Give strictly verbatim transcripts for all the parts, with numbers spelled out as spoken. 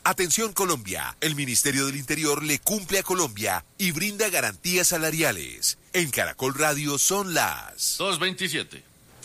Atención Colombia, el Ministerio del Interior le cumple a Colombia y brinda garantías salariales. En Caracol Radio son las dos veintisiete.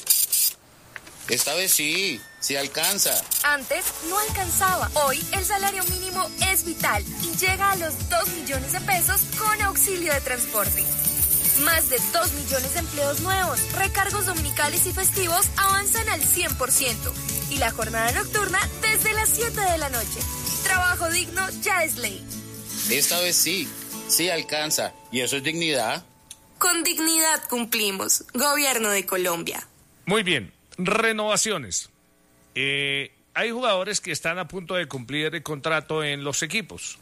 Esta vez sí, sí alcanza. Antes no alcanzaba. Hoy el salario mínimo es vital y llega a los dos millones de pesos con auxilio de transporte. Más de dos millones de empleos nuevos, recargos dominicales y festivos avanzan al cien por ciento. Y la jornada nocturna desde las siete de la noche. Trabajo digno ya es ley. Esta vez sí, sí alcanza. ¿Y eso es dignidad? Con dignidad cumplimos. Gobierno de Colombia. Muy bien, renovaciones. Eh, hay jugadores que están a punto de cumplir el contrato en los equipos.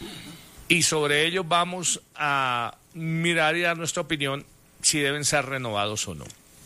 Y sobre ello vamos a mirar y dar nuestra opinión si deben ser renovados o no.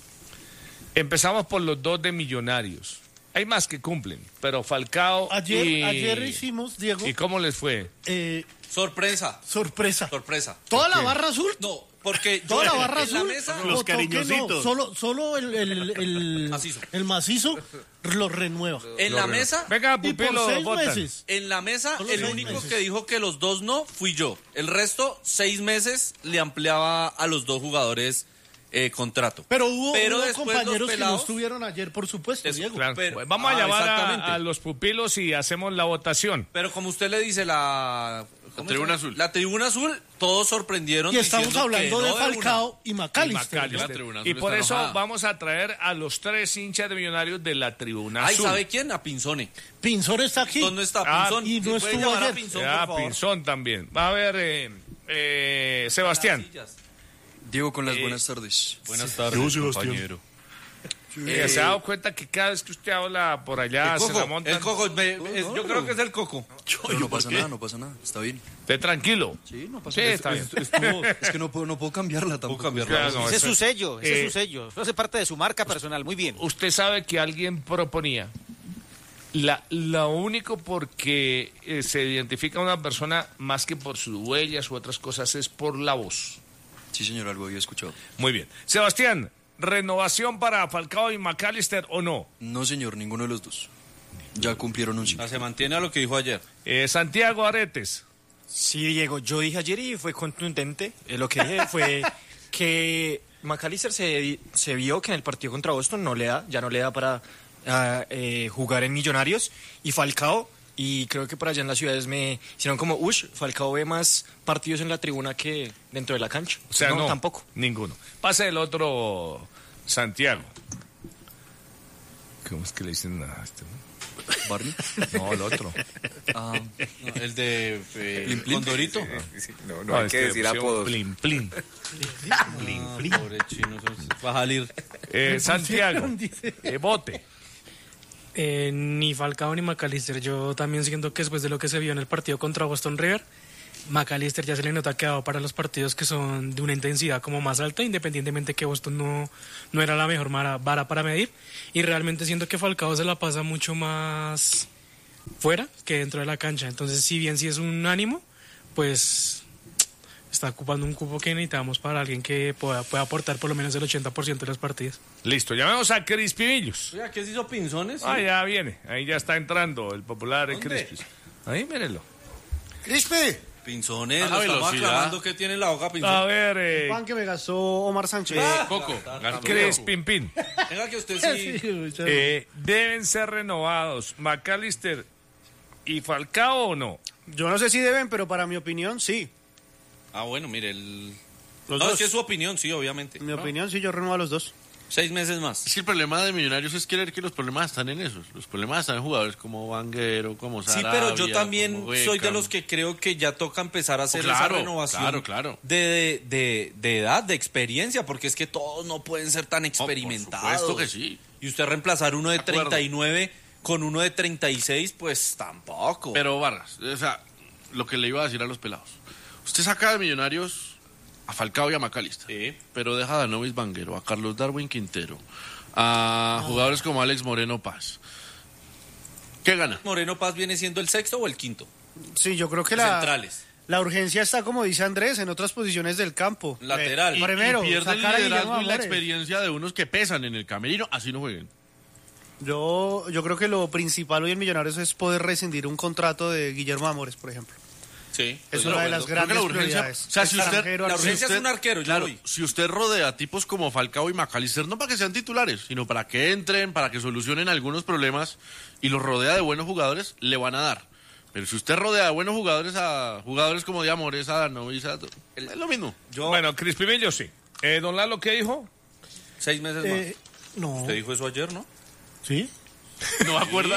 Empezamos por los dos de Millonarios. Hay más que cumplen, pero Falcao ayer, y... Ayer hicimos, Diego... ¿Y cómo les fue? Eh, sorpresa. Sorpresa. Sorpresa. ¿Toda la barra azul? No, porque... ¿Toda yo, la barra en azul? La mesa, los cariñositos. No, solo, solo el, el, el, macizo. el macizo lo renueva. En lo la renueva. mesa... Venga, y por Pupilo, seis votan. meses. En la mesa, Solo el único meses. que dijo que los dos no fui yo. El resto, seis meses, le ampliaba a los dos jugadores... Eh, contrato. Pero hubo, pero hubo después compañeros los que pelados, no estuvieron ayer, por supuesto, Eso, Diego. Claro. Pero- Pues vamos a ah, llamar exactamente. a, a los pupilos y hacemos la votación. Pero como usted le dice, la... La tribuna azul. La tribuna azul, todos sorprendieron Y estamos diciendo hablando que de no Falcao y Y McAllister. McAllister. La tribuna Y azul por está eso enojada. vamos a traer a los tres hinchas de Millonarios de la tribuna Ay, azul. ¿sabe quién? A Pinzone. Pinzón está aquí. ¿Dónde está Ah, Pinzón? y no ¿Sí puede estuvo llamar a ayer. Pinzón, Ah, por favor? Pinzón también. Va a ver, eh, eh, Sebastián. Las sillas. Diego, con las Eh, buenas tardes. Buenas tardes, compañero. Eh, ¿Se ha dado cuenta que cada vez que usted habla por allá El se la coco, montan? el coco, me- es- yo creo que es el coco. Pero no pasa nada, no pasa nada. Está bien. Esté tranquilo. Sí, no pasa Sí, nada. está bien. Es que no puedo, no puedo cambiarla tampoco. cambiarla. Claro, no, Ese es eso- su sello, ese Eh, es su sello. Eso hace parte de su marca personal, muy bien. Usted sabe que alguien proponía la, lo único porque eh, se identifica a una persona más que por sus huellas u otras cosas es por la voz. Sí, señor, algo había escuchado. Muy bien. Sebastián, ¿renovación para Falcao y McAllister o no? No, señor, ninguno de los dos. Ya cumplieron un ciclo. Ah, se mantiene a lo que dijo ayer. Eh, Santiago Aretes. Sí, Diego, yo dije ayer y fue contundente. Eh, lo que dije fue que McAllister se, se vio que en el partido contra Boston no le da, ya no le da para ah, eh, jugar en Millonarios. Y Falcao, y creo que por allá en las ciudades me hicieron como, ush, Falcao ve más partidos en la tribuna que dentro de la cancha. O sea, no, tampoco. Ninguno. Pasa el otro Santiago. ¿Cómo es que le dicen a este? ¿Barney? No, el otro. Ah, No, el de eh, Plin, plin. Condorito. No, no hay que decir apodos. Plin, plin. Plin, Ah, plin. pobre chino, eso va a salir. Eh, Santiago, eh, Bote. Eh, ni Falcao ni McAllister. Yo también siento que después de lo que se vio en el partido contra Boston River, McAllister ya se le nota que ha dado para los partidos que son de una intensidad como más alta, independientemente que Boston no, no era la mejor mara- vara para medir. Y realmente siento que Falcao se la pasa mucho más fuera que dentro de la cancha. Entonces, si bien sí es un ánimo, pues está ocupando un cupo que necesitamos para alguien que pueda, pueda aportar por lo menos el ochenta por ciento de los partidos. Listo, llamemos a Crispivillos. Oiga, ¿qué se hizo Pinzones? Ah, ya viene. Ahí ya está entrando el popular ¿Dónde? Crispis. Ahí, mírenlo. Crispe, Pinzones, A lo la estamos velocidad. aclamando que tiene en la boca A Pinzones. ver, eh, pan que me gastó Omar Sánchez. Coco. Cris Pimpín. Venga que usted sí... Sí, muchas Eh, ¿Deben ser renovados McAllister y Falcao o no? Yo no sé si deben, pero para mi opinión, sí. Ah, bueno, mire, el... Los no, dos. es que es su opinión, sí, obviamente. En mi opinión, sí, yo renuevo a los dos. Seis meses más. Es que el problema de Millonarios es creer que los problemas están en esos. Los problemas están en jugadores como Vanguero, como Sí, Sarabia. pero yo también como soy de Beckham. los que creo que ya toca empezar a hacer Oh, claro, esa renovación claro, claro. De, de, de, de edad, de experiencia, porque es que todos no pueden ser tan Oh, por experimentados. supuesto que sí. Y usted reemplazar uno de De acuerdo. treinta y nueve con uno de treinta y seis, pues tampoco. Pero Vargas, o sea, lo que le iba a decir a los pelados. Usted saca de Millonarios a Falcao y a McAllister. Sí. Pero deja a Danovis Vanguero, a Carlos Darwin Quintero, a jugadores como Alex Moreno Paz. ¿Qué gana? ¿Moreno Paz viene siendo el sexto o el quinto? Sí, yo creo que la, Centrales. la urgencia está, como dice Andrés, en otras posiciones del campo. Lateral. Eh, Y, primero, y pierde el sacar a liderazgo Guillermo y la Amores. experiencia de unos que pesan en el camerino, así no jueguen. Yo, yo creo que lo principal hoy en Millonarios es poder rescindir un contrato de Guillermo Amores, por ejemplo. Sí. Es una de las grandes la urgencia, prioridades. o sea, si usted, la urgencia si usted, es un arquero, yo claro, voy. si usted rodea a tipos como Falcao y McAllister, no para que sean titulares, sino para que entren, para que solucionen algunos problemas, y los rodea de buenos jugadores, le van a dar. Pero si usted rodea de buenos jugadores a jugadores como de Amores, a Danovis, a... es lo mismo. Yo... Bueno, Crispimillo sí. Eh, ¿Don Lalo qué dijo? Seis meses eh, más. No. ¿Usted dijo eso ayer, no? ¿Sí? ¿No me acuerda?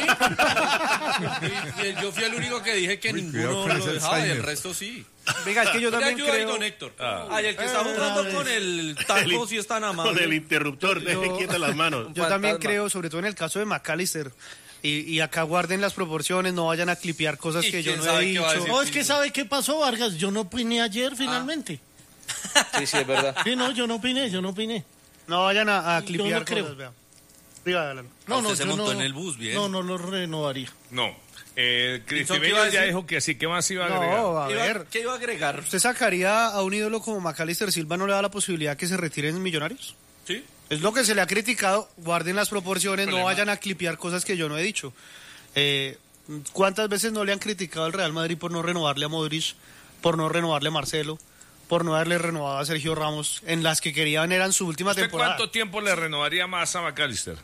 Sí. Yo fui el único que dije que Uy, ninguno lo dejaba y el resto sí. Venga, es que yo también creo... Ahí, don Héctor. Ah. Ay, el que está jugando con el taco sí es tan amable. Con el interruptor, yo, deje quietas las manos. Yo también creo, sobre todo en el caso de McAllister, y, y acá guarden las proporciones, no vayan a clipear cosas que yo no he dicho. No, es que ¿sabe qué pasó, Vargas? Yo no opiné ayer finalmente. Ah. Sí, sí, es verdad. Sí, no, yo no opiné, yo no opiné. No vayan a, a clipear no creo. cosas, vea. Diga, no, no, no, se yo montó no, en el bus, bien. No, no lo renovaría. No. Eh, Crispimillo ya dijo que sí, ¿qué más iba a agregar? No, a ver. ¿Qué iba a agregar? ¿Usted sacaría a un ídolo como McAllister Silva, no le da la posibilidad que se retiren en Millonarios? Sí. Es lo que se le ha criticado, guarden las proporciones, no vayan a clipear cosas que yo no he dicho. Eh, ¿Cuántas veces no le han criticado al Real Madrid por no renovarle a Modric, por no renovarle a Marcelo, por no haberle renovado a Sergio Ramos, en las que querían eran su última ¿Usted temporada? ¿Cuánto tiempo le renovaría más a McAllister?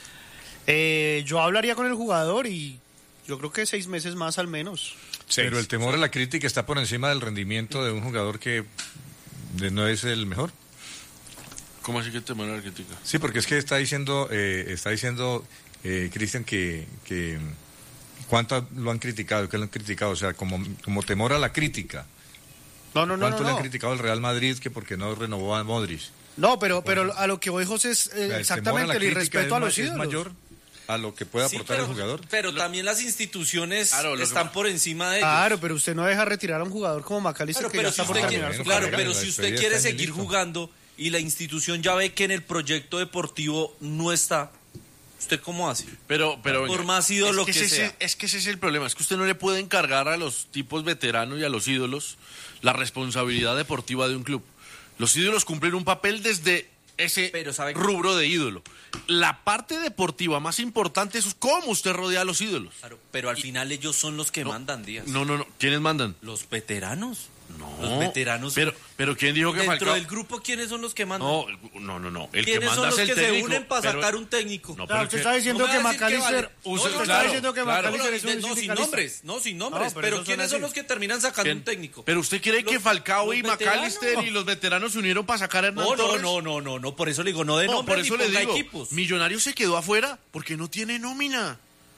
Eh, yo hablaría con el jugador y yo creo que seis meses más al menos. Seis. Pero el temor a la crítica está por encima del rendimiento de un jugador que no es el mejor. ¿Cómo así que el temor a la crítica? Sí, porque es que está diciendo, eh, está diciendo eh, Cristian que, que cuánto lo han criticado, que lo han criticado, o sea, como, como temor a la crítica. No, no, no. ¿Cuánto no, le no. han criticado al Real Madrid que porque no renovó a Modric? No, pero, pero a lo que voy, José, es eh, exactamente el irrespeto a los ídolos. Es mayor a lo que pueda sí, aportar pero, el jugador. Pero también las instituciones claro, están que... por encima de ellos. Claro, pero usted no deja retirar a un jugador como McAllister, claro, que pero ya si está por usted terminar quiere, su Claro, carrera. pero si usted quiere seguir jugando y la institución ya ve que en el proyecto deportivo no está, ¿usted cómo hace? Pero, pero por más ídolo es que, que ese, sea. Es que ese es el problema, es que usted no le puede encargar a los tipos veteranos y a los ídolos la responsabilidad deportiva de un club. Los ídolos cumplen un papel desde ese rubro de ídolo. La parte deportiva más importante es cómo usted rodea a los ídolos. Claro, pero al y, final ellos son los que no, mandan, Díaz. No, no, no. ¿Quiénes mandan? Los veteranos. No. Los veteranos. Pero, pero ¿quién dijo que Dentro Falcao? del grupo, ¿quiénes son los que mandan? No, no, no. no. El ¿Quiénes que manda son los es el que técnico, se unen para pero... sacar un técnico? No, claro, usted está diciendo no que McAllister... Usted no, no, está diciendo que claro, McAllister es un no, sin nombres, no, sin nombres. No, pero pero ¿quiénes son así. los que terminan sacando ¿Quién? un técnico? Pero usted cree los, que Falcao y McAllister y los veteranos se unieron para sacar a Hernán no, Torres. No, no, no, no, por eso le digo, no de no, nombres por eso ni le digo, equipos. Millonarios se quedó afuera porque no tiene nómina.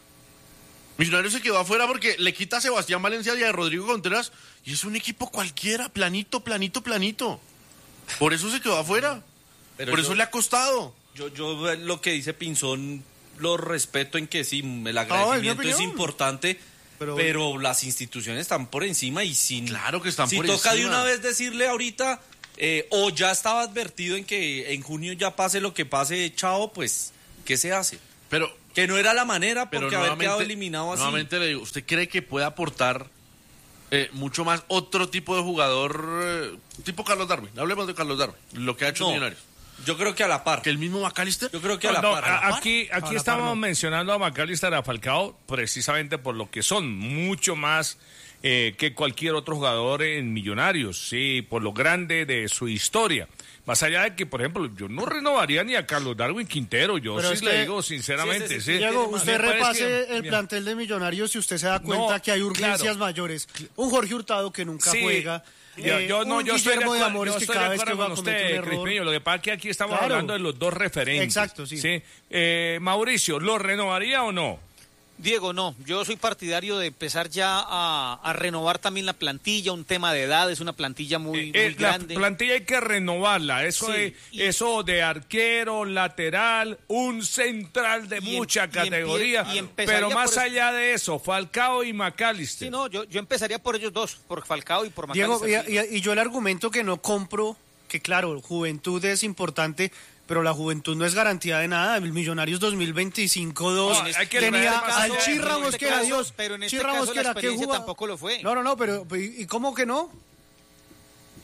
Millonarios se quedó afuera porque le quita a Sebastián Valencia y a Rodrigo Contreras y es un equipo cualquiera, planito, planito, planito. Por eso se quedó afuera. Pero Por yo, eso le ha costado. Yo, yo lo que dice Pinzón lo respeto en que sí, el agradecimiento no, es, es importante, pero, pero las instituciones están por encima y sin... Claro que están si por toca encima. de una vez decirle ahorita, eh, o ya estaba advertido en que en junio ya pase lo que pase, chao, pues, ¿qué se hace? Pero... Que no era la manera porque pero haber quedado eliminado así. Nuevamente le digo, ¿usted cree que puede aportar eh, mucho más otro tipo de jugador, eh, tipo Carlos Darwin? Hablemos de Carlos Darwin, lo que ha hecho no, Millonarios. Yo creo que a la par. ¿Que el mismo McAllister? Yo creo que a no, la no, par. ¿A la par? Aquí, aquí la estamos par, no. mencionando a McAllister y a Falcao precisamente por lo que son, mucho más eh, que cualquier otro jugador en Millonarios, sí, por lo grande de su historia. Más allá de que, por ejemplo, yo no renovaría ni a Carlos Darwin Quintero, yo Pero sí es le que, digo sinceramente. Sí, sí, sí, sí. Diego, usted Me repase que, el mira, plantel de Millonarios y usted se da cuenta no, que hay urgencias claro. mayores. Un Jorge Hurtado que nunca sí. juega. Yo, eh, yo no, un yo estoy de Guillermo de acuerdo, Amores yo que estoy cada de vez que acuerdo va a con cometer usted, un error. Crispinillo. Lo que pasa es que aquí estamos Claro. hablando de los dos referentes. Exacto, sí. ¿sí? Eh, Mauricio, ¿lo renovaría o no? Diego, no, yo soy partidario de empezar ya a, a renovar también la plantilla, un tema de edad, es una plantilla muy, eh, muy la grande. plantilla hay que renovarla, eso, Sí, de, y- eso de arquero, lateral, un central de Y em- mucha y empie- categoría, y empezaría pero más por eso. allá de eso, Falcao y McAllister. Sí, no, yo, yo empezaría por ellos dos, por Falcao y por Diego, McAllister. y, y- y yo el argumento que no compro, que claro, juventud es importante, pero la juventud no es garantía de nada. El Millonarios dos mil veinticinco dos No, hay que tenía ver, al pero Chi en Ramos este que era caso- Dios. pero en este Chi Ramos caso que la era, ¿qué experiencia jugaba? tampoco lo fue. No, no, no, pero ¿y y cómo que no?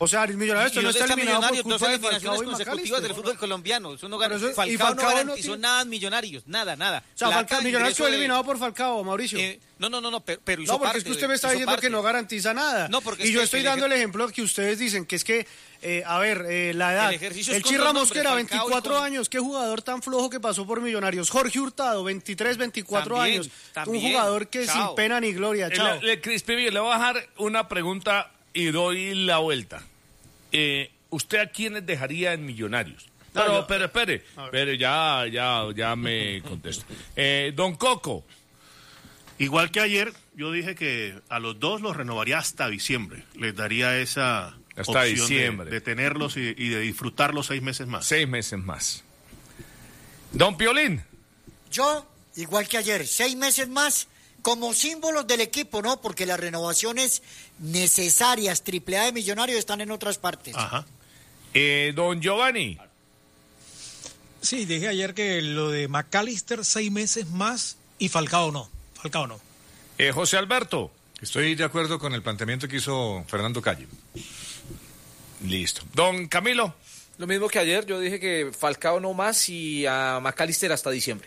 O sea, el Millonarios no está eliminado por culpa de Falcao y consecutivas del fútbol colombiano. Eso no gar... eso, Falcao, Falcao no garantizó no tiene... nada en Millonarios, nada, nada. O sea, Falcao, Millonarios fue de... eliminado por Falcao, Mauricio. Eh, no, no, no, no, pero, pero hizo No, porque parte, es que usted me está diciendo parte. que no garantiza nada. No, porque y yo que estoy el dando ejer... el ejemplo que ustedes dicen, que es que, eh, a ver, eh, la edad. El, el Chirra Mosquera, veinticuatro con... años, qué jugador tan flojo que pasó por Millonarios. Jorge Hurtado, veintitrés, veinticuatro también, años. También. Un jugador que chao. sin pena ni gloria, chao. Le, le, Crispy, le voy a dejar una pregunta y doy la vuelta. Eh... ¿Usted a quiénes dejaría en Millonarios? Pero, no, no. pero espere, pero ya, ya, ya me contesto. Eh, don Coco. Igual que ayer, yo dije que a los dos los renovaría hasta diciembre. Les daría esa hasta opción diciembre. De, de tenerlos y, y de disfrutarlos seis meses más. Seis meses más. Don Piolín. Yo, igual que ayer, seis meses más como símbolos del equipo, ¿no? Porque las renovaciones necesarias, triple A de Millonarios, están en otras partes. Ajá. Eh, don Giovanni. Sí, dije ayer que lo de McAllister seis meses más y Falcao no. Falcao no. Eh, José Alberto. Estoy de acuerdo con el planteamiento que hizo Fernando Calle. Listo. Don Camilo. Lo mismo que ayer, yo dije que Falcao no más y a McAllister hasta diciembre.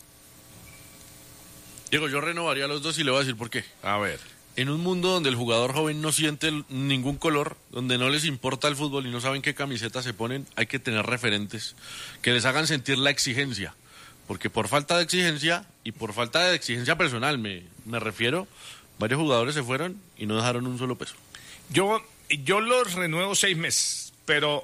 Diego, yo renovaría a los dos y le voy a decir por qué. A ver. En un mundo donde el jugador joven no siente ningún color, donde no les importa el fútbol y no saben qué camiseta se ponen, hay que tener referentes que les hagan sentir la exigencia. Porque por falta de exigencia, y por falta de exigencia personal, me, me refiero, varios jugadores se fueron y no dejaron un solo peso. Yo, yo los renuevo seis meses, pero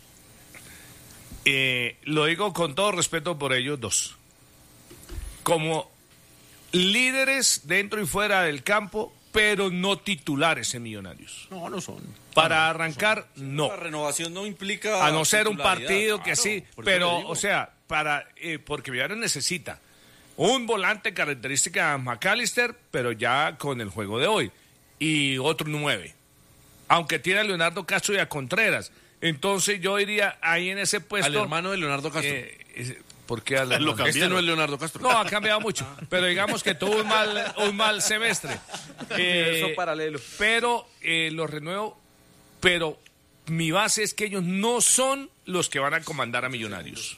eh, lo digo con todo respeto por ellos dos. Como líderes dentro y fuera del campo, pero no titulares en Millonarios. No, no son. Para arrancar, no. La renovación no implica... A no ser un partido que claro, sí, pero, o sea, para eh, porque Millonarios necesita un volante característica de McAllister, pero ya con el juego de hoy, y otro nueve. Aunque tiene a Leonardo Castro y a Contreras. Entonces yo iría ahí en ese puesto... Al hermano de Leonardo Castro. Eh, eh, Porque al, lo este no es Leonardo Castro. No, ha cambiado mucho. Pero digamos que tuvo un mal, un mal semestre. Eh, Eso paralelo. Pero eh, los renuevo. Pero mi base es que ellos no son los que van a comandar a Millonarios.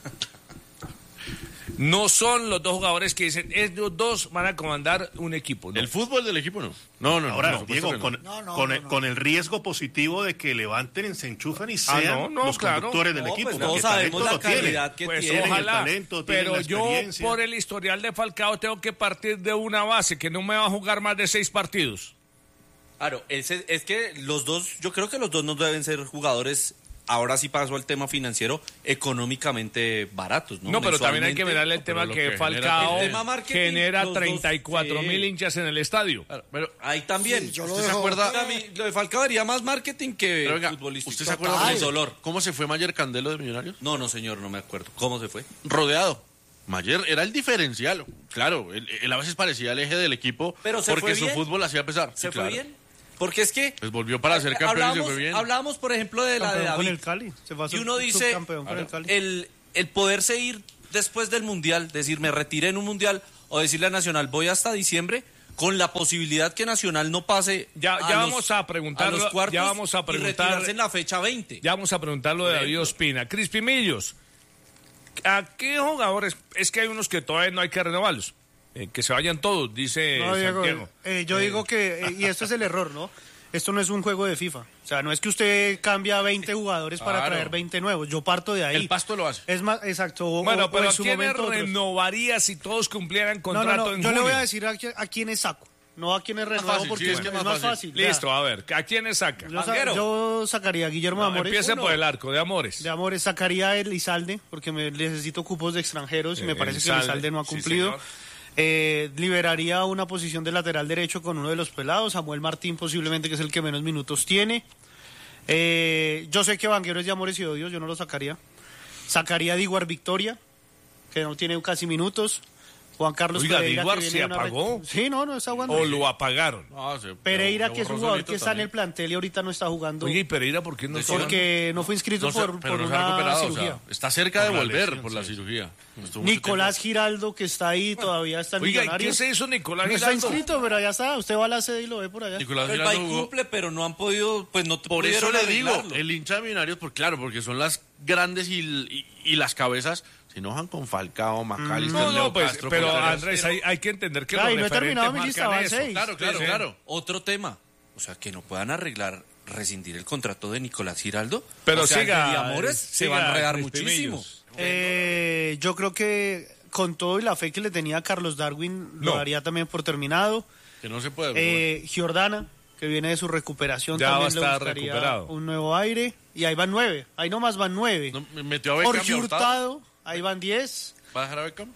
No son los dos jugadores que dicen, ellos dos van a comandar un equipo. ¿No? El fútbol del equipo no. No, no, Ahora, no. Diego, no. con, no, no, con, no, el, no. con el riesgo positivo de que levanten, se enchufen y sean ah, no, no, los claro. conductores del no, equipo. Pues todos sabemos la calidad que pues tienen. ojalá, el talento, tienen pero la yo experiencia. por el historial de Falcao tengo que partir de una base que no me va a jugar más de seis partidos. Claro, ese, es que los dos, yo creo que los dos no deben ser jugadores. Ahora sí paso al tema financiero, económicamente baratos, ¿no? No, pero también hay que mirarle el tema que, que Falcao genera, el tema genera treinta y cuatro mil sí. hinchas en el estadio. Claro, pero ahí también, sí, yo ¿usted lo se dejo. acuerda? A mí, lo de Falcao haría más marketing que pero, oiga, futbolístico. ¿Usted se acuerda del dolor? ¿Cómo se fue Mayer Candelo de Millonarios? No, no, señor, no me acuerdo. ¿Cómo se fue? Rodeado. Mayer era el diferencial. Claro, él, él a veces parecía el eje del equipo pero se porque fue su bien. fútbol hacía pesar. ¿Se sí, fue claro. bien? Porque es que... Pues volvió para ser campeón hablamos, y se fue bien. Hablábamos, por ejemplo, de la de David. Con el Cali. Se fue a y uno dice, con el, Cali. el, el poderse ir después del Mundial, decir, me retiré en un Mundial, o decirle a Nacional, voy hasta diciembre, con la posibilidad que Nacional no pase ya, ya a los, vamos a preguntarlo, a los cuartos ya vamos a y preguntar, retirarse en la fecha veinte. Ya vamos a preguntarlo de David Ospina. Crispy Millos, ¿a qué jugadores? Es que hay unos que todavía no hay que renovarlos. Eh, que se vayan todos, dice no, Diego, Santiago. Eh, yo eh. digo que, eh, y esto es el error, ¿no? Esto no es un juego de FIFA. O sea, no es que usted cambia veinte jugadores para claro. traer veinte nuevos. Yo parto de ahí. El Pasto lo hace. Es más, exacto. O, bueno, o, pero o en ¿a su quiénes momento renovaría si todos cumplieran contrato no, no, no. en Yo junio? le voy a decir a, a quiénes saco. No a quiénes renuevo fácil, porque sí, es, es, que es más más fácil. fácil. Listo, a ver, ¿a quiénes saca? Yo, sa yo sacaría a Guillermo no, de Amores. Empiece por el arco, de Amores. De Amores sacaría a Elizalde, porque me necesito cupos de extranjeros y eh, me parece Elizalde, que Elizalde no ha cumplido. Sí, eh, liberaría una posición de lateral derecho con uno de los pelados, Samuel Martín posiblemente, que es el que menos minutos tiene. Eh, yo sé que Vanguero es de Amores y Odios, yo no lo sacaría. Sacaría a Diguar Victoria, que no tiene casi minutos. Juan Carlos Oiga, Pereira. ¿Dilwar que se apagó? Re... Sí, no, no está jugando. ¿O lo apagaron? No, se, Pereira, se que es un jugador que está también en el plantel y ahorita no está jugando. Oye, ¿y Pereira por qué no está? Porque no fue inscrito no se, por, por no una cirugía. O sea, está cerca de por volver lesión, por sí. la cirugía. Nicolás Giraldo, que está ahí, todavía está en Oiga, Millonarios. ¿qué es eso, Nicolás no Giraldo? está inscrito, pero allá está. Usted va a la sede y lo ve por allá. Nicolás Giraldo el jugó... cumple, pero no han podido, pues no Por eso le arreglarlo. digo, el hincha de Millonarios, pues claro, porque son las grandes y, y, y las cabezas se enojan con Falcao, Macalister, No, no, Leo pues, Castro, pero Castro, Andrés, pero... hay, hay que entender que Ay, los no he terminado mi referentes lista, marcan van eso. seis. Claro, claro, Sí, sí. claro. Otro tema, o sea, que no puedan arreglar, rescindir el contrato de Nicolás Giraldo. Pero o sea, siga, el de Amores siga, se va a enredar Crispin muchísimo. Millos. Eh, yo creo que con todo y la fe que le tenía a Carlos Darwin, No. lo daría también por terminado. Que no se puede. Eh, Giordana, que viene de su recuperación, Ya va a también le estar buscaría recuperado. un nuevo aire. Y ahí van nueve. Ahí nomás van nueve. No, me metió a Beckham Jorge y a Hurtado. Hurtado, ahí van diez. ¿Va a dejar a Beckham?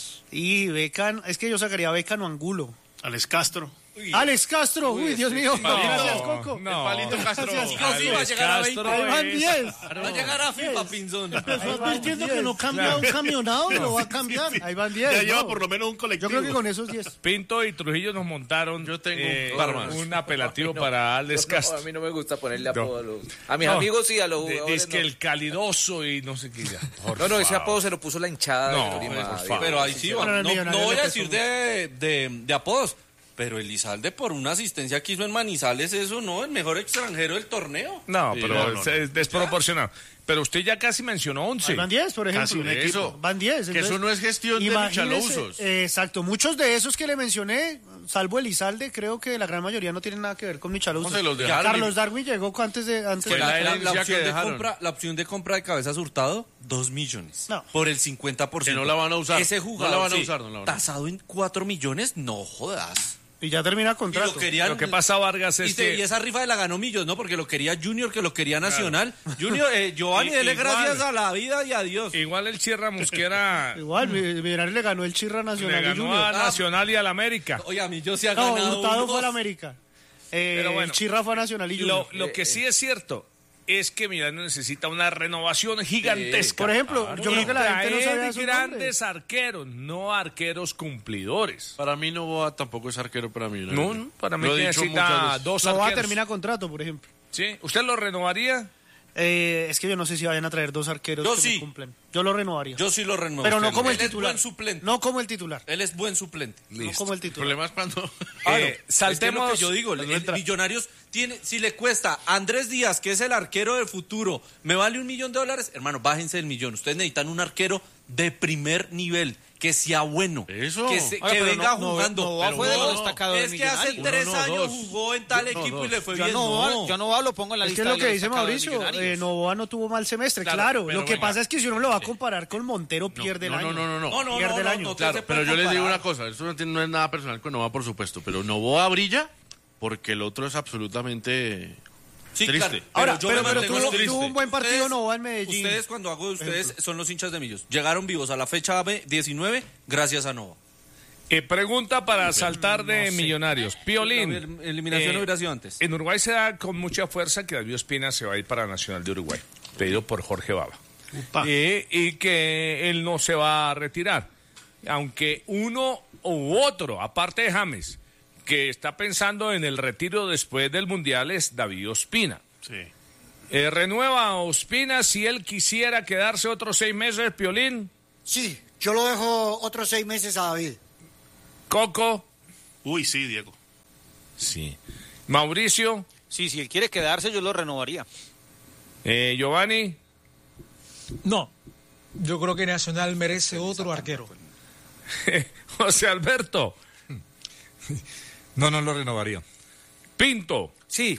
Y Beckham, es que yo sacaría a Beckham o Angulo. Alex Castro. Uy. Alex Castro, uy, Dios mío. No, Gracias, Coco. no. El palito Castro. Gracias, No, sí, va a llegar a Castro veinte. Ahí van es- diez. Va a llegar a FIFA, Pinzón. Empezó advirtiendo que no cambia un camionado, lo va a cambiar. Ahí van diez. Ya no. lleva por lo menos un colectivo. Yo creo que con esos diez. Pinto y Trujillo nos montaron Yo tengo eh, un par más. un apelativo No, para Alex no, Castro. a mí no me gusta ponerle No. apodo a los... A mis No. amigos sí, a los De- jugadores Es que no. el calidoso y no sé qué ya. Por No, no, ese favor. apodo se lo puso la hinchada No, de Tolima. por Diego. favor. Pero ahí sí va. Pero el No, Millonario no voy le a pesó decir de, de, de apodos, pero Elizalde por una asistencia que hizo en Manizales, eso no, el mejor extranjero del torneo. No, Sí, pero no, no, es, no. es desproporcionado. Pero usted ya casi mencionó once. Ahí van diez, por ejemplo. Casi un Eso. equipo. Van diez. Que eso no es gestión de imagínese, luchalousos. eh, exacto. Muchos de esos que le mencioné, salvo Elizalde, creo que la gran mayoría no tienen nada que ver con Michalousos. ¿Cómo se los dejaron? Carlos Darwin llegó antes de... Antes Fue de- la La, la- la herencia opción que de dejaron. compra, la opción de compra de Cabezas Hurtado, dos millones. No. Por el cincuenta por ciento. Que no la van a usar. Ese No jugador la van a sí, usar, no la van a usar. tasado en cuatro millones, no jodas. Y ya termina Y contrato. lo querían, Lo que pasa, Vargas, y, es se- que- y esa rifa de la ganó Millos, ¿no? Porque lo quería Junior, que lo quería Nacional. Junior, eh, Giovanni, Y- dele igual. gracias a la vida y a Dios. Igual el Sierra Mosquera Igual, Millonarios le ganó el Chirra Nacional le y ganó Junior. a Nacional y al América. Oye, a mí yo sí ha No, ganado Hurtado unos- fue al América. Eh, Pero bueno, el Chirra fue a Nacional y Lo, Junior. lo que sí es cierto es que Millonarios necesita una renovación gigantesca. Por ejemplo, yo creo que la gente no Traer sabía esos grandes nombres. arqueros, no arqueros cumplidores. Para mí Novoa tampoco es arquero para mí. No, no, para mí Lo he que dicho muchas necesita veces. dos No va a arqueros. terminar contrato, por ejemplo. ¿Sí? ¿Usted lo renovaría? Eh, es que yo no sé si vayan a traer dos arqueros Yo que sí. me cumplen. Yo lo renovaría. Yo sí lo renuevo. Pero no Usted como el Él es titular. buen suplente. No como el titular. Él es buen suplente. No como el El titular. problema es cuando... Claro, Eh, es saltemos- que es lo que yo digo, el Millonarios tiene, si le cuesta a Andrés Díaz, que es el arquero del futuro, me vale un millón de dólares, hermano, bájense del millón. Ustedes necesitan un arquero de primer nivel, que sea bueno, Eso. que, se- Oiga, que pero venga no- no- jugando. Novoa Pero fue de no, los destacados es de que hace Millonarios. tres Uno, no, años dos. jugó en tal No, equipo dos. y le fue Yo bien. no, No. yo no lo pongo en la Es que lista es lo de que los dice destacados de Mauricio, Millonarios. eh, Novoa no tuvo mal semestre, Claro, claro. pero Lo que venga. pasa es que si uno lo va a comparar con Montero, pierde el no, año. no, no, no, No, no, Pierde no, el no, año. no te Claro, se pero puede yo les digo comparar. una cosa, eso no, tiene- no es nada personal con Novoa, por supuesto, pero Novoa brilla porque el otro es absolutamente Sí, triste. claro. Ahora, yo pero, me pero mantengo tuvo, triste. tuvo un buen partido Ustedes- Novoa en Medellín. Ustedes, cuando hago de ustedes, son los hinchas de Millos. Llegaron vivos a la fecha diecinueve gracias a Novoa. Eh, pregunta para saltar de Millonarios. Piolín. La eliminación eh, hubiera sido antes. En Uruguay se da con mucha fuerza que David Ospina se va a ir para Nacional de Uruguay, pedido por Jorge Baba. Eh, y que él no se va a retirar. Aunque uno u otro, aparte de James, que está pensando en el retiro después del Mundial es David Ospina. Sí. Eh, ¿Renueva a Ospina si él quisiera quedarse otros seis meses, Piolín? Sí, yo lo dejo otros seis meses a David. Coco. Uy, sí, Diego. Sí. Mauricio. Sí, si él quiere quedarse, yo lo renovaría. Eh, Giovanni. No, yo creo que Nacional merece otro arquero. José Alberto. No, no lo renovaría. Pinto. Sí.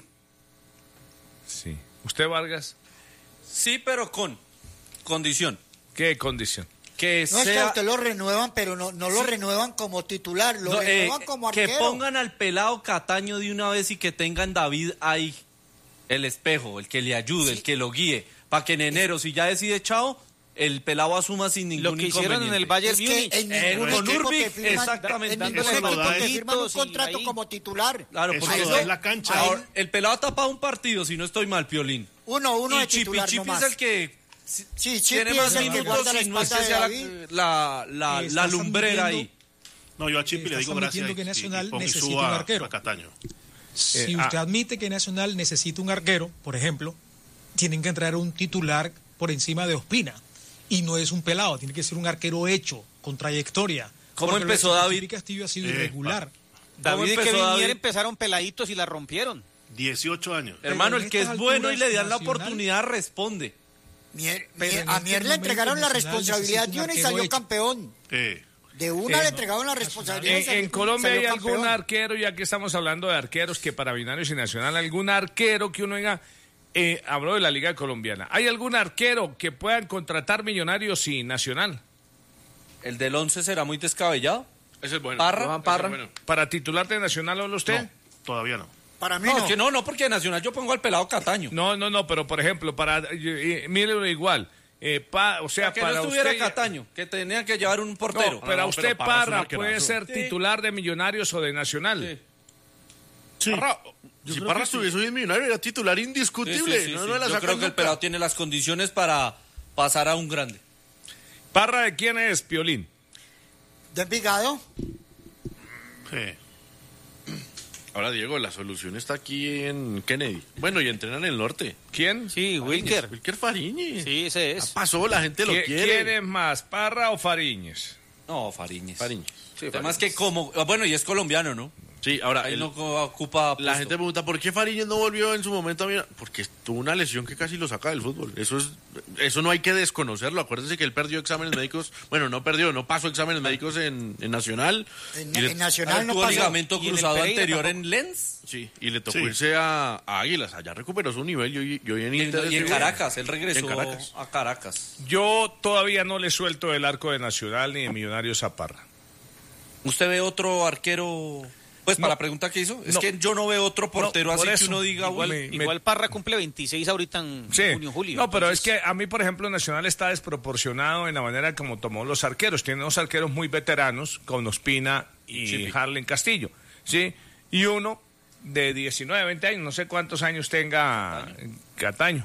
Sí. ¿Usted, Vargas? Sí, pero con condición. ¿Qué condición? Que No es que a sea... usted lo renuevan, pero no, no lo Sí. renuevan como titular, lo No, eh, renuevan como que arquero. pongan al pelado Cataño de una vez y que tengan David ahí, el espejo, el que le ayude, el que lo guíe, para que en enero, si ya decide chao, el pelado asuma sin ningún Lo que hicieron en el Bayern Es que Múnich. en Eh, ningún con equipo Urbik, te firman, exactamente. en ningún Eso equipo lo da te es- firman un y contrato ahí- como titular. Claro, Eso porque lo eso- da en la cancha. ahora, el pelado ha tapado un partido, si no estoy mal, Piolín. Uno, uno y de Chipi titular Chipi nomás. es el que si- Sí, Chipi tiene es más el que minutos guarda la y no es que espalda de sea David. la, la, la, Eh, la estás lumbrera admitiendo- ahí. No, yo a Chipi le digo gracias que Nacional y, y necesita un arquero. A Cataño. Si Eh, usted ah. admite que Nacional necesita un arquero, por ejemplo, tienen que entrar un titular por encima de Ospina. Y no es un pelado, tiene que ser un arquero hecho, con trayectoria. ¿Cómo Porque empezó lo de David? Chipi Castillo ha sido Eh, irregular. David y empezó Kevin David? Mier empezaron peladitos y la rompieron. dieciocho años. Hermano, en el que es estas bueno y le dan la alturas, oportunidad responde. Mier- Pero Mier- en a este Mier le momento entregaron la Nacional responsabilidad necesita de un una y arquero salió hecho. campeón. Eh, De una Eh, le no. entregaron la responsabilidad. y En, salió- en Colombia salió hay algún campeón. arquero, ya que estamos hablando de arqueros, que para Millonarios y Nacional, algún arquero que uno diga, eh, habló de la Liga Colombiana, ¿hay algún arquero que puedan contratar Millonarios y Nacional? ¿El del once será muy descabellado? Ese es bueno. Parra, Johan Parra. Ese es bueno. ¿Para titular de Nacional habla usted? no, todavía no. Para mí No, no. es que no, no, porque Nacional yo pongo al pelado Cataño. No, no, no, pero por ejemplo, para, eh, eh, mírelo igual, eh, pa- o sea, Para que para no estuviera usted... Cataño, que tenía que llevar un portero. No, pero no, usted pero Parra es un Parra arquerazo. puede ser Sí. titular de Millonarios o de Nacional. Sí. Parra, Yo si creo Parra que sí. estuviese hoy en Millonario, era titular Sí, sí, indiscutible. sí, no, sí. no la Yo sacan creo que el nunca. pelado tiene las condiciones para pasar a un grande. ¿Parra de quién es, Piolín? De Envigado. Sí. Ahora, Diego, la solución está aquí en Kennedy. Bueno, y entrenan en el norte. ¿Quién? Sí, Wilker. Wilker Fariñez. Sí, ese Ya es. pasó, la gente lo ¿Qui- quiere. ¿Quién es más, Parra o Fariñez? No, Fariñez. Fariñez. Sí, además que como, ah, bueno, y es colombiano, ¿no? Sí, ahora, Ahí el- no co- ocupa la puesto. gente pregunta, ¿por qué Fariñez no volvió en su momento a mirar? Porque tuvo una lesión que casi lo saca del fútbol. Eso es, eso no hay que desconocerlo. Acuérdense que él perdió exámenes médicos. Bueno, no perdió, no pasó exámenes médicos en, en Nacional. En, Y le- en Nacional no tuvo pasó. ligamento Y en el cruzado Pereira anterior tampoco. en Lens. Sí, y le tocó Sí. irse a, a Águilas. Allá recuperó su nivel. Yo, yo en Y en, Inter y en estuve- Caracas, él regresó en Caracas. a Caracas. Yo todavía no le suelto el arco de Nacional ni de Millonarios a Parra. ¿Usted ve otro arquero? Pues No. para la pregunta que hizo, es No. que yo no veo otro portero No, por así eso. que uno diga, Igual- "Uy". me- Igual Parra cumple veintiséis ahorita en Sí. junio, julio. No, pero Entonces, es que a mí, por ejemplo, Nacional está desproporcionado en la manera como tomó los arqueros. Tiene dos arqueros muy veteranos, con Ospina y Sí. Harlen Castillo, ¿sí? Y uno de diecinueve, veinte años, no sé cuántos años tenga Cataño.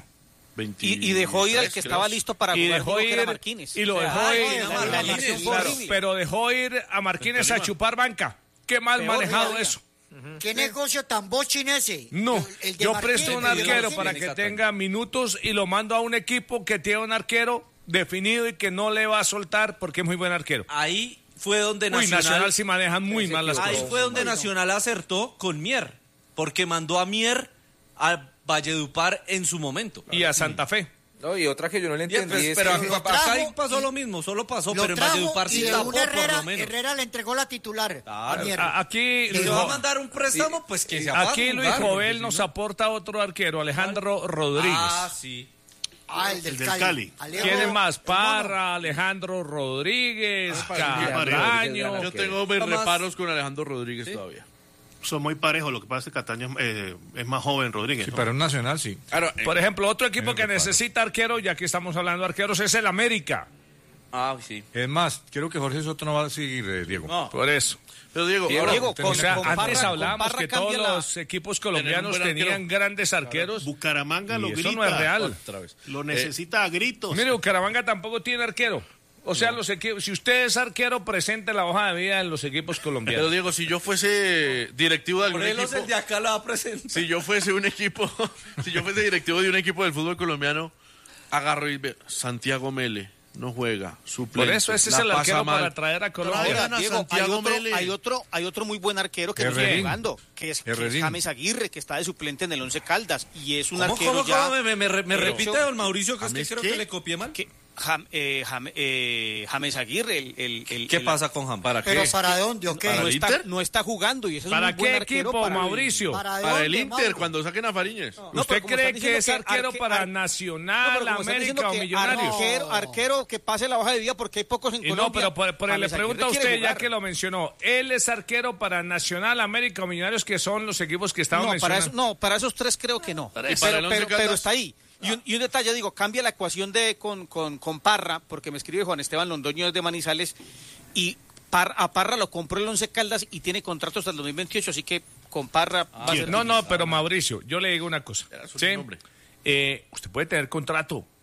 Y, y dejó ir al que estaba listo para Y jugar, dejó juego, que era ir, Marquínez. y lo O sea, dejó ay, ir, no, la- la elección fue claro, horrible. pero dejó ir a Marquínez a chupar banca. Qué mal Peor manejado todavía. eso. ¿Qué negocio tan bochin ese? No, El- el de yo Marquínez, presto un el de arquero Marquínez. para que tenga minutos y lo mando a un equipo que tiene un arquero definido y que no le va a soltar porque es muy buen arquero. Ahí fue donde Uy, Nacional, Nacional sí manejan muy mal las ahí cosas. fue donde Nacional acertó con Mier, porque mandó a Mier a Valledupar en su momento. Y a Santa Fe. No, y otra que yo no le Y, pues, entendí es pero que- acá ahí pasó lo mismo, solo pasó, Lo pero en trajo Valledupar y sí de tapó un por Herrera, lo menos. Herrera le entregó la titular. Claro. a Mier. A- Aquí, Le Luis va a Jo- mandar un préstamo, pues que se apague aquí un Luis lugar, Jovel porque nos si no- aporta otro arquero, Alejandro Rodríguez. Ah, sí. Ah, el del, El del Cali. Cali. Alejo- ¿Quién es más? el mono. Parra, Alejandro Rodríguez, Ah, Cataño. Yo tengo mis Además- reparos con Alejandro Rodríguez todavía. Son muy parejos. Lo que pasa es que Cataño eh, es más joven Rodríguez. Sí, ¿no? pero en Nacional sí. Claro, eh, Por ejemplo, otro equipo Tiene que reparo. necesita arquero, ya que estamos hablando de arqueros, es el América. Ah, sí. Es más, creo que Jorge Soto no va a seguir, eh, Diego. No. Por eso. pero Diego, Diego, ahora- Diego, O con- sea, con antes Parra- hablábamos con Parra que todos cambia la- los equipos colombianos buen arquero. tenían grandes arqueros. Bucaramanga Y lo eso grita. no es real. otra vez. Lo necesita a gritos. Mire, Bucaramanga tampoco tiene arquero. O sea, los equipos, si usted es arquero, presente la hoja de vida en los equipos Pero colombianos. Diego, si yo fuese directivo de algún Morelos equipo, el de acá la va a presentar. si yo fuese un equipo, si yo fuese directivo de un equipo del fútbol colombiano, agarro y ve, Santiago Mele no juega, suplente. Por eso ese es la el pasa arquero mal. para traer a Colombia. Traigan a Diego, hay Santiago otro, Mele. hay otro, hay otro muy buen arquero que no está Herrerín. jugando, que es, que es Herrerín. James Aguirre, que está de suplente en el Once Caldas y es un ¿Cómo, arquero cómo, ya. cómo? ¿Me, me, me, me Pero- repite, don Mauricio, que es que ¿James creo qué? que le copié mal? que Jam- eh, Jam- eh, James Aguirre, el, el, el- ¿Qué el- pasa con Jam? ¿Para ¿Pero qué? para dónde o qué? ¿Para no, el está, Inter? no está jugando y eso es ¿Para un buen qué arquero equipo, para el- Mauricio? ¿Para Para dónde, el Inter, Mauro? cuando saquen a Fariñez. No, ¿Usted pero como cree están que diciendo es que arquero arque- para ar- No, Nacional, pero como están América diciendo o que Millonarios? Arquero, arquero que pase la hoja de vida porque hay pocos en Y Colombia. no, pero por, por- James le pregunto a Aguirre quiere usted, ya jugar. que lo mencionó, ¿él es arquero para Nacional, América o Millonarios, que son los equipos que estaban No, para mencionando? eso, no, para esos tres creo que no. Para- y pero, para el Once pero- Caldas. pero está ahí. Y un, y un detalle, digo, cambia la ecuación de con, con, con Parra, porque me escribe Juan Esteban Londoño de Manizales, y Par- a Parra lo compró el Once Caldas y tiene contrato hasta el dos mil veintiocho, así que con Parra va a ser... No, no, pero Mauricio, yo le digo una cosa. Era su ¿sí? nombre. Eh, usted puede tener contrato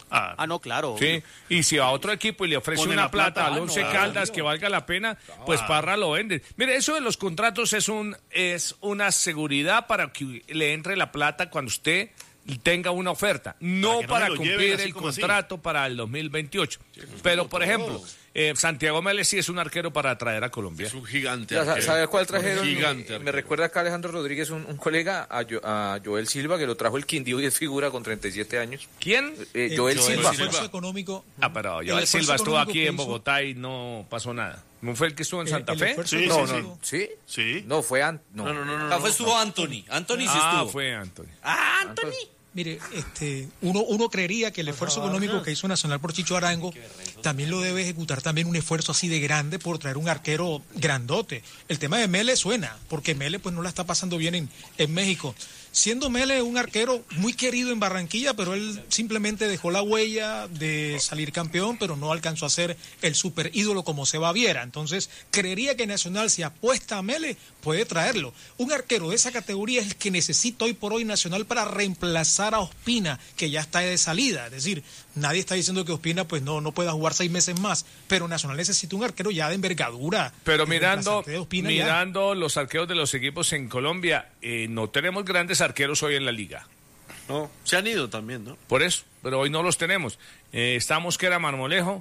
Ah, ah no, claro. Sí, y si a otro equipo y le ofrece Pone una plata, plata al Once no, Caldas no. que valga la pena, pues ah. Parra lo vende. Mire, eso de los contratos es un es una seguridad para que le entre la plata cuando usted tenga una oferta, no para, para cumplir el contrato así. Para el dos mil veintiocho. Sí, Pero, por ejemplo, eh, Santiago Mélez sí es un arquero para traer a Colombia. Es un gigante. Ya, ¿sabes cuál trajeron? Un gigante. Me, me recuerda acá Alejandro Rodríguez, un, un colega, a, Jo, a Joel Silva, que lo trajo el Quindío y es figura con treinta y siete años. ¿Quién? Eh, Joel, Joel Silva. El esfuerzo económico. Ah, pero Joel Silva estuvo aquí en Bogotá y no pasó nada. ¿No fue el que estuvo en Santa el, Fe? El sí, no, sí, no. ¿Sí? Sí. No, fue An no. No, no, no. no, no, no. estuvo Anthony. Anthony sí ah, estuvo. Ah, fue Anthony. Ah, Anthony. Anthony. Mire, este, uno, uno creería que el esfuerzo económico que hizo Nacional por Chicho Arango también lo debe ejecutar también un esfuerzo así de grande por traer un arquero grandote. El tema de Mele suena, porque Mele pues no la está pasando bien en, en México. Siendo Mele un arquero muy querido en Barranquilla, pero él simplemente dejó la huella de salir campeón, pero no alcanzó a ser el super ídolo como Seba Viera. Entonces, creería que Nacional, si apuesta a Mele, puede traerlo. Un arquero de esa categoría es el que necesita hoy por hoy Nacional para reemplazar a Ospina, que ya está de salida. Es decir, nadie está diciendo que Ospina pues no, no pueda jugar seis meses más, pero Nacional necesita un arquero ya de envergadura. Pero mirando, mirando los arqueros de los equipos en Colombia, eh, no tenemos grandes arqueros hoy en la liga. No, se han ido también, ¿no? Por eso, pero hoy no los tenemos. Eh, está Mosquera Marmolejo.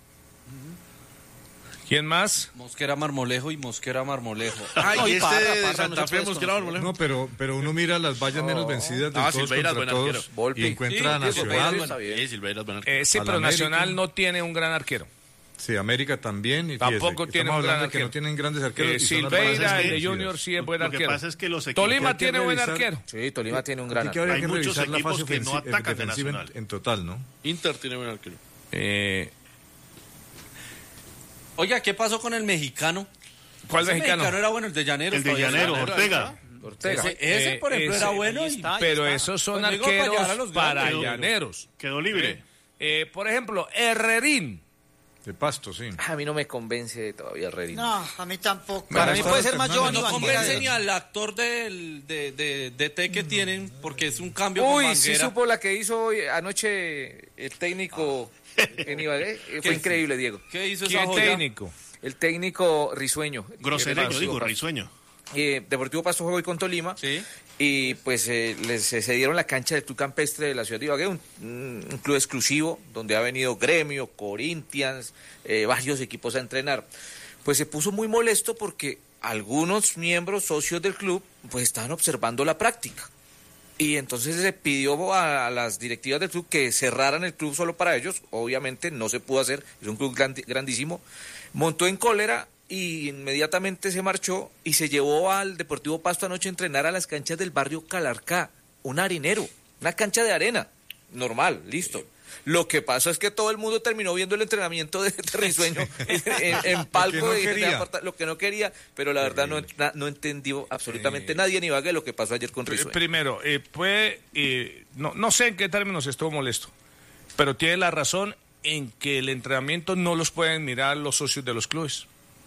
¿Quién más? Mosquera Marmolejo y Mosquera Marmolejo. Ay, no, y este Parra, de Parra, Santa Fe, Mosquera Marmolejo. No, pero, pero uno mira las vallas menos vencidas de ah, todos Silveira, contra todos y encuentra a sí, Nacional. Sí, Silveira, eh, sí, pero Nacional no tiene un gran arquero. Sí, América también. Y Tampoco fíjese, tiene un gran arquero. Que no tienen grandes arqueros. Eh, Silveira, el de Junior, sí es buen arquero. Lo que pasa es que los equipos Tolima tiene buen arquero. Sí, Tolima tiene un gran arquero. Hay muchos equipos que no atacan de Nacional. En, en total, ¿no? Inter tiene buen arquero. Eh... Oiga, ¿qué pasó con el mexicano? ¿Cuál ese mexicano? mexicano era bueno, el de Llanero. El de Llanero, Ortega. Ortega. Ese, ese, por ejemplo, eh, ese, era bueno. Y, está, pero esos son pues arqueros para, para llaneros. Quedó libre. Eh, eh, por ejemplo, Herrerín. De Pasto, sí. A mí no me convence todavía Herrerín. No, a mí tampoco. Para mí puede ser más Giovanni No convence ni al actor del, de, de, de T que no. tienen, porque es un cambio Uy, con sí supo la que hizo hoy, anoche el técnico en Ibagué. Fue increíble, Diego. ¿Qué hizo esa joya? técnico? El técnico Risueño. Grosereño, digo, Risueño. Eh, Deportivo Pasto jugó hoy con Tolima. Sí. Y pues eh, les cedieron la cancha del Club Campestre de la ciudad de Ibagué, un, un club exclusivo donde ha venido Gremio, Corinthians, eh, varios equipos a entrenar. Pues se puso muy molesto porque algunos miembros socios del club pues estaban observando la práctica. Y entonces se pidió a, a las directivas del club que cerraran el club solo para ellos. Obviamente no se pudo hacer, es un club grand, grandísimo. Montó en cólera y inmediatamente se marchó y se llevó al Deportivo Pasto anoche a entrenar a las canchas del barrio Calarcá, un harinero, una cancha de arena, normal, listo. Lo que pasa es que todo el mundo terminó viendo el entrenamiento de, de Risueño en, en palco, no de, de aparta, lo que no quería, pero la verdad no, no entendió absolutamente eh, nadie ni Ibagué lo que pasó ayer con Risueño. Primero, eh, fue, eh, no, no sé en qué términos estuvo molesto, pero tiene la razón en que el entrenamiento no los pueden mirar los socios de los clubes.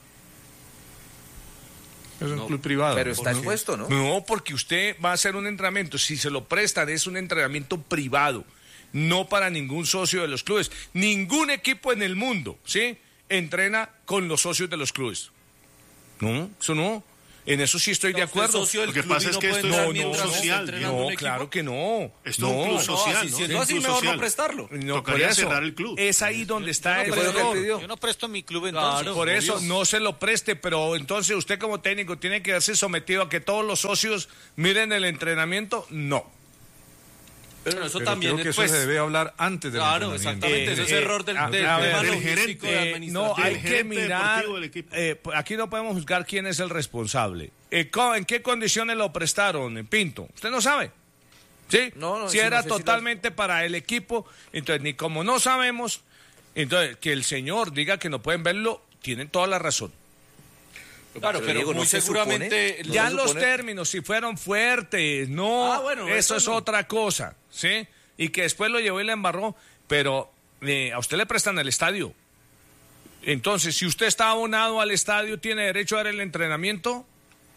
Es un no, club privado. Pero está expuesto, ¿no? No, porque usted va a hacer un entrenamiento. Si se lo prestan, es un entrenamiento privado. No para ningún socio de los clubes. Ningún equipo en el mundo, ¿sí? Entrena con los socios de los clubes. No, eso no. En eso sí estoy de acuerdo. Lo que pasa es que esto es un club social. No, claro que no. Esto es un club social, ¿no? Siendo así, mejor no prestarlo. No, por eso, cerrar el club. Es ahí donde está el error. Yo no presto mi club entonces. Claro, por eso no se lo preste, pero entonces usted como técnico tiene que verse sometido a que todos los socios miren el entrenamiento. No. Pero eso Pero también creo que después... eso se debe hablar antes del Claro, entrenamiento. exactamente. Eh, Ese es eh, error del, a, del, a ver, del, del gerente. Eh, no, hay que mirar. Eh, aquí no podemos juzgar quién es el responsable. Eh, ¿En qué condiciones lo prestaron, Pinto? ¿Usted no sabe? ¿Sí? No, no, si sí, era no sé totalmente si lo... para el equipo, entonces ni como no sabemos, entonces que el señor diga que no pueden verlo, tienen toda la razón. Claro, pero, pero Diego, muy no seguramente... Supone, ya los términos, si fueron fuertes, no, ah, bueno, eso, eso es no. otra cosa, ¿sí? Y que después lo llevó y le embarró, pero eh, a usted le prestan el estadio. Entonces, si usted está abonado al estadio, ¿tiene derecho a dar el entrenamiento?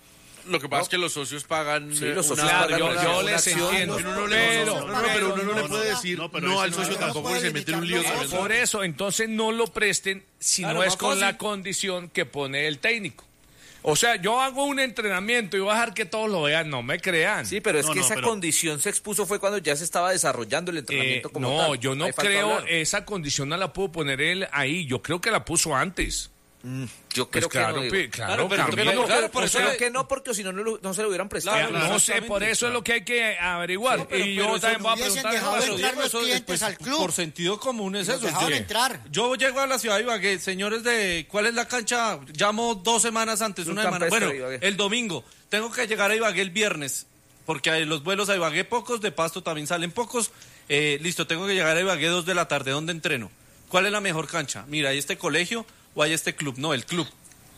Lo que pasa ¿no? es que los socios pagan. Sí, los socios una, pagan yo, una, yo una les acción, entiendo. no, no, pero, no, no, pero uno no, no le puede decir no, no al socio tampoco que se mete en un lío. Por eso, entonces no lo presten si claro, no es con fácil. La condición que pone el técnico. O sea, yo hago un entrenamiento y voy a dejar que todos lo vean, no me crean. Sí, pero es no, que no, esa pero... condición se expuso fue cuando ya se estaba desarrollando el entrenamiento eh, como no, tal. No, yo no creo, esa condición no la pudo poner él ahí, yo creo que la puso antes. Mm, yo creo pues claro, que no. Pe, claro, claro, pero, no, claro, por eso creo que no, porque si no, no, no se lo hubieran prestado. Claro, no sé, por eso claro. es lo que hay que averiguar. Sí, pero, y yo también voy a preguntar. Dejado entrar los eso, clientes pues, al club. Por sentido común es eso. Dejaron entrar. Yo llego a la ciudad de Ibagué, señores de, ¿cuál es la cancha? Llamo dos semanas antes, una semana. Bueno, el domingo. Tengo que llegar a Ibagué el viernes, porque hay los vuelos a Ibagué pocos, de Pasto también salen pocos. Eh, listo, tengo que llegar a Ibagué dos de la tarde, ¿dónde entreno? ¿Cuál es la mejor cancha? Mira, ¿hay este colegio o hay este club? No, el club.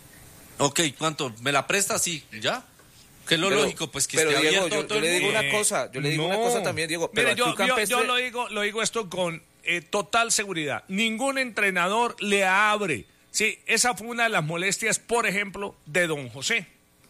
Ok, ¿cuánto? ¿Me la presta? Sí, ¿ya? ¿Qué es lo pero, lógico? Pues que pero esté Diego, abierto yo, todo yo le digo mundo. una cosa, yo le digo no. una cosa también, Diego. Pero Mire, yo, campestre... yo, yo lo digo, lo digo esto con eh, total seguridad. Ningún entrenador le abre. Sí, esa fue una de las molestias, por ejemplo, de don José.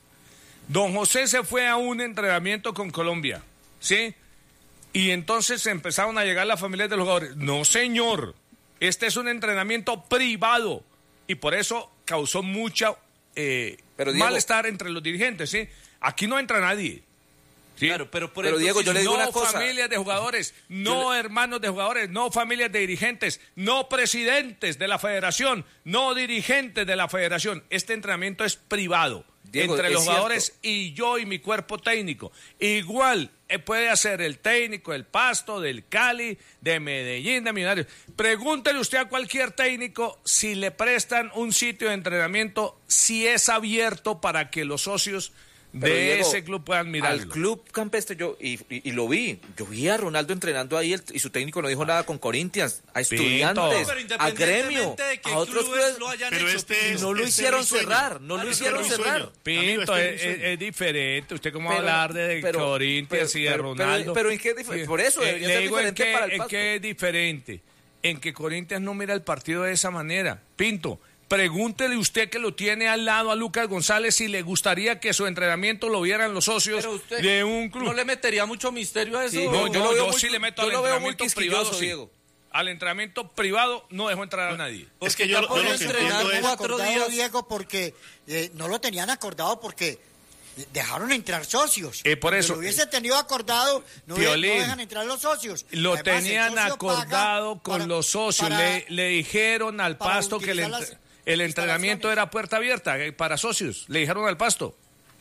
Don José se fue a un entrenamiento con Colombia, ¿sí? Y entonces empezaron a llegar las familias de los jugadores. No, señor, este es un entrenamiento privado y por eso causó mucha eh, pero, Diego, malestar entre los dirigentes, ¿sí? Aquí no entra nadie. ¿Sí? Claro, pero por pero Diego, yo le digo no una cosa. No familias de jugadores, no le... hermanos de jugadores, no familias de dirigentes, no presidentes de la federación, no dirigentes de la federación. Este entrenamiento es privado. Diego, entre los jugadores cierto. Y yo y mi cuerpo técnico. Igual eh, puede hacer el técnico del Pasto, del Cali, de Medellín, de Millonarios. Pregúntele usted a cualquier técnico si le prestan un sitio de entrenamiento, si es abierto para que los socios Pero de Diego, ese club puedan mirarlo. Al club campestre yo, y, y, y lo vi, yo vi a Ronaldo entrenando ahí el, y su técnico no dijo nada con Corinthians, a estudiantes, no, a gremio, a otros clubes, lo hayan pero hecho, este es, no lo este hicieron cerrar, no ah, lo hicieron este cerrar. Pinto, Amigo, este es, es, es diferente, usted cómo va a pero, hablar de pero, Corinthians pero, y de pero, Ronaldo. Pero, pero ¿en qué diferente? Por eso debería eh, ser digo diferente en qué, para el en Pasto. qué es diferente, en que Corinthians no mira el partido de esa manera. Pinto, pregúntele usted que lo tiene al lado a Lucas González si le gustaría que su entrenamiento lo vieran los socios de un club. ¿No le metería mucho misterio a eso? Sí, no, yo, no, yo muy, sí le meto al entrenamiento privado, sí. Diego. Al entrenamiento privado no dejo entrar a nadie. Es que yo, yo lo que entiendo es cuatro días, Diego, porque eh, no lo tenían acordado porque dejaron entrar socios. Eh, por eso. Si lo hubiese tenido acordado, no, Piolín, no dejan entrar los socios. Lo Además, tenían acordado con para, los socios. para, le, le dijeron al Pasto que le las... el entrenamiento era puerta abierta para socios. Le dijeron al Pasto.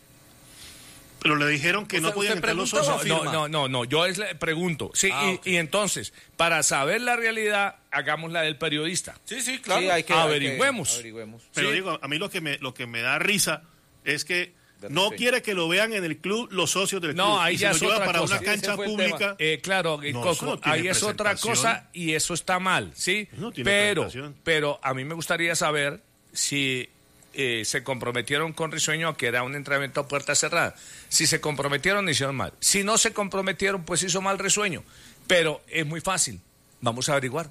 Pero le dijeron que no podían entrar los socios. No, no, no, no, no, yo es, le pregunto. Sí, ah, y, okay. y entonces, para saber la realidad, hagamos la del periodista. Sí, sí, claro. Sí, hay que, averigüemos. Hay que, averigüemos. Pero sí. digo, a mí lo que me, lo que me da risa es que no quiere que lo vean en el club los socios del club. No, ahí y ya se es lo lleva otra para cosa. una cancha pública. Eh, claro, no, Coco, no ahí es otra cosa y eso está mal, ¿sí? No tiene pero, pero a mí me gustaría saber si eh, se comprometieron con Risueño a que era un entrenamiento a puerta cerrada. Si se comprometieron, hicieron mal. Si no se comprometieron, pues hizo mal Risueño. Pero es muy fácil. Vamos a averiguar.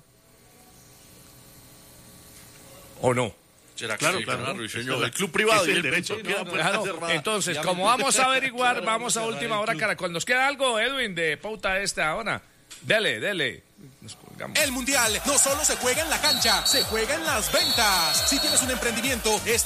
¿O no? ¿Será claro, que claro, claro. El club privado es el derecho. Sí, no, claro. Entonces, como vamos a averiguar, vamos a última hora, Caracol. ¿Nos queda algo, Edwin, de pauta esta hora? Dele, dele. El Mundial no solo se juega en la cancha, se juega en las ventas. Si tienes un emprendimiento, este